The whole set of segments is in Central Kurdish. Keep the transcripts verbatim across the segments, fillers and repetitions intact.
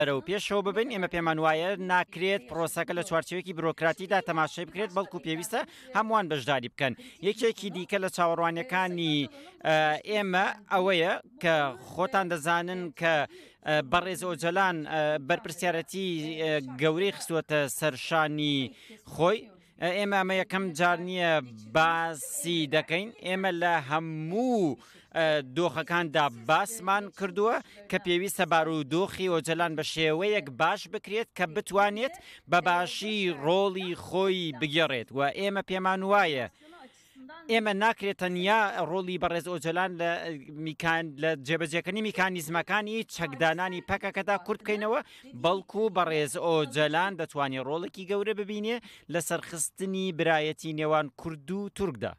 و پێشەوە ببین ئێمە پێمان وایە ناکرێت پرۆسەکە لە چوارچێوەیەکی بڕۆکراتیدا تەماشای بکرێت بەڵکو پێویستە هەمووان بەشداری بکەن. یەکێکی دیکە لە چاوەڕوانیەکانی ئێمە ئەوەیە کە خۆتان دەزانن کە بەڕێز ئۆجەلان بەرپرسیارەتی گەورەی خستووەتە سەرشانی خۆی. ئێمە ئەمە یەکەم جار نییە باسی دەکەین. ئێمە لە هەموو دۆخەکاندا باسمان کردووە کە پێویستە بارودۆخی ئۆجەلان بە شێوەیەک باش بکرێت کە بتوانێت بە باشی ڕۆڵی خۆی بگێڕێت و ئێمە پێمان وایە ئێمە ناکرێت تەنیا ڕۆڵی بەڕێز ئۆجەلان لە جێبەجێکردنی میکانیزمەکانی چەکدانانی پەکەکەدا کورت بکەینەوە، بەڵکو بەڕێز ئۆجەلان دەتوانێت ڕۆڵێکی گەورە ببینێ لە سەرخستنی برایەتی نێوان کورد و تورکدا.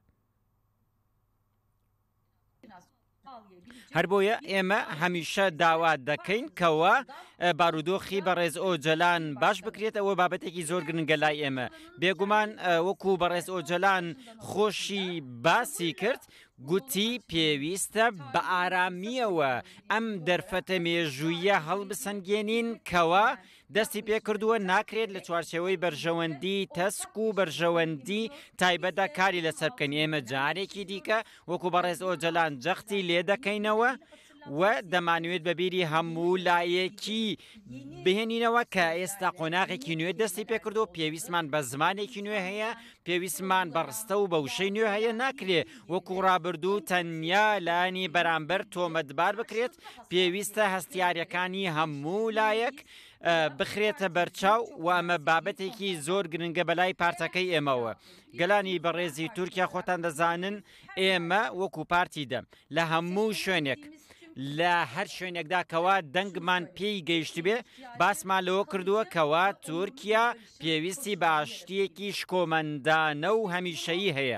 هەر بۆیە ئێمە هەمیشە داوا دەکەین کەوە بارودۆخی بەڕێز ئۆجەلان باش بکرێت. ئەوە بابەتێکی زۆر گرنگە لای ئێمە. بێگومان وەکو بەڕێز ئۆجەلان خۆشی باسی کرد، گوتی پێویستە بە ئارامیەوە ئەم دەرفەتە مێژوویە هەڵبسەنگێنین کەوە دەستی پێ کردووە ناکرێت لە چوارچێوەی بەرژەوەندی تەسک و بەرژەوەندی تایبەتدا کاری لەسەر بکەین. ئێمە جارێکی دیکە وەکو بەڕێز ئۆجەلان جەختی لێ دەکەینەوە و دەمانوێت بەبیری هەموو لایەکی بهێنینەوە کە ئێستا قۆناغێکی نوێ دەستی پێ کردو. پێویستمان بە زمانێکی نوێ هەیە، پێویستمان بە ڕستە و بە وشەی نوێ هەیە. ناکرێ وەکو ڕابردوو تەنیا لانی بەرامبەر تۆمەتبار بکرێت. پێویستە هەستیاریەکانی هەموو لایەک بخرێتە بەرچاو و ئەمە بابەتێکی زۆر گرنگە بەلای پارتەکەی ئێمەوە. گەلانی بەڕێزی تورکیا خۆتان دەزانن ئێمە وەکو پارتی دەم لە هەموو شوێنێک لە هەر شوێنێکدا کەوا دەنگمان پێی گەیشت بێ باسمان لەوە کردووە کەوا تورکیا پێویستی باشتیەکی شکۆمەندانە و هەمیشەیی هەیە.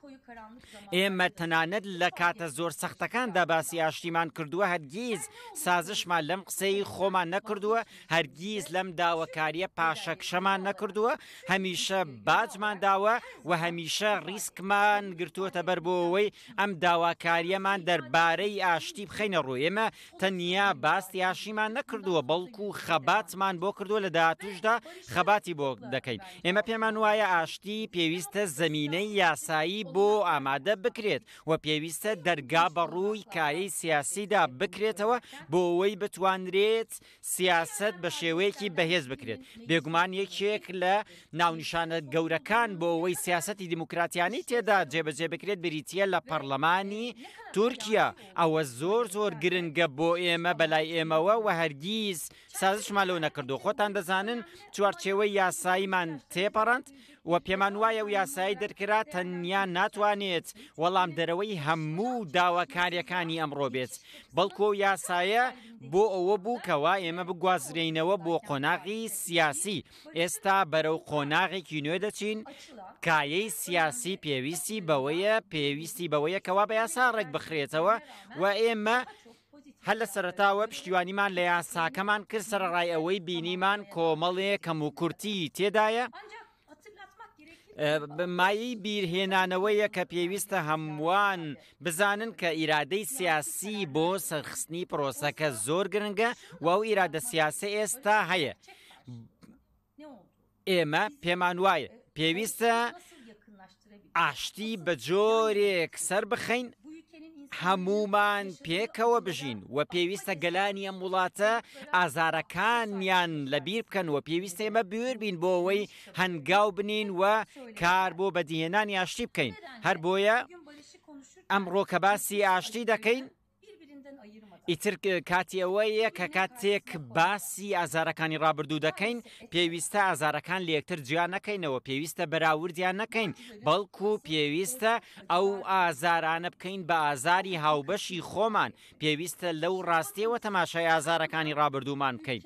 ئێمە تەنانەت لە کاتە زۆر سەختەکاندا باسی ئاشتیمان کردووە، هەرگیز سازشمان لەم قسەی خۆمان نەکردووە، هەرگیز لەم داواکاریە پاشەکشەمان نەکردووە، هەمیشە باجمان داوە و هەمیشە ڕیسکمان گرتووەتە بەر بۆەوەی ئەم داواکاریەمان دەربارەی ئاشتی بخەینە ڕوو. ئێمە تەنیا باستی ئاشتیمان نەکردووە، بەڵکو خەباتمان بۆ کردووە لە داهاتووشدا خەباتی بۆ دەکەین. ئێمە پێمان وایە ئاشتی پێویستە زەمینەی یاسایی بۆ ئامادە بکرێت و پێویستە دەرگا بە ڕووی کارەی سیاسیدا بکرێتەوە بۆ ئەوەی بتوانرێت سیاست بە شێوەیەکی بەهێز بکرێت. بێگومان یەکێک لە ناونیشانە گەورەکان بۆ ئەوەی سیاسەتی دیموکراتیانی تێدا جێبەجێ بکرێت بریتیە لە پەرلەمانی تورکیا. ئەوە زۆر زۆر گرنگە بۆ ئێمە بەلای ئێمەوە و هەرگیز سازشمان لەو نەکردو. خۆتان دەزانن چوارچێوەی یاساییمان تێپەڕاند و پێمان وایە و یاسایی دەرکرا تەنیا ناتوانێت وەڵام دەرەوەی هەموو داواکاریەکانی ئەمڕۆ بێت، بەڵکو یاسایە بۆ ئەوە بوو کەوا ئێمە بگوازرێنەوە بۆ قۆناغی سیاسی. ئێستا بەرەو قۆناغێکی نوێ دەچین. کایەی سیاسی پێویستی بەوەیە پێویستی بەوەیە کەوا بە یاسا ڕێک بخرێتەوە و ئێمە هەر لە سەرەتاوە پشتیوانیمان لە یاساکەمان کرد سەرڕای ئەوەی بینیمان کۆمەڵێک کەم و کورتی تێدایە. مایی بیرهێنانەوەیە کە پێویستە هەمووان بزانن کە ئیرادەی سیاسی بۆ سەرخستنی پرۆسەکە زۆر گرنگە و ئەو ئیرادە سیاسی ئێستا هەیە. ئێمە پێمان وایە پێویستە ئاشتی بە جۆرێک سەر بخەین، هەمومان پێکەوە بژین و پێویستە گەلانی ئەم وڵاتە ئازارەکانیان لەبیر بکەن و پێویستە ئێمە بوێر بین بۆ ئەوەی هەنگاو بنین و کار بۆ بەدیهێنانی ئاشتی بکەین. هەر بۆیە ئەمڕۆ کە باسی ئاشتی دەکەین ئیتر کاتی ئەوەیە کە کاتێک باسی ئازارەکانی ڕابردوو دەکەین پێویستە ئازارەکان لە یەکتر جیا نەکەینەوە، پێویستە بەراوردیان نەکەین، بەڵکو پێویستە ئەو ئازارانە بکەین بە ئازاری هاوبەشی خۆمان. پێویستە لەو ڕاستیەوە تەماشای ئازارەکانی ڕابردوومان بکەین.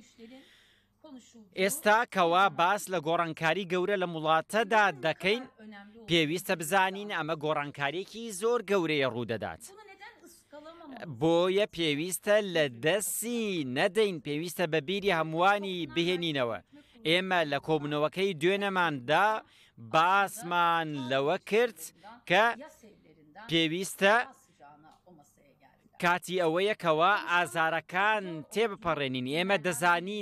ئێستا کەوا باس لە گۆڕانکاری گەورە لە وڵاتەدا دەکەین، پێویستە بزانین ئەمە گۆڕانکاریێکی زۆر گەورەیە ڕوودەدات. بۆیە پێویستە لە دەستی نەدەین، پێویستە بە بیری هەمووانی بهێنینەوە. ئێمە لە کۆبوونەوەکەی دوێنەماندا باسمان لەوە کرد کە پێویستە کاتی ئەوەیەکەوە ئازارەکان تێبپەڕێنین ئێمە دەزانین